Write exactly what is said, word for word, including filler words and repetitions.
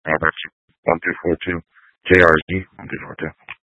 Robert one two four two J R Z one two four two.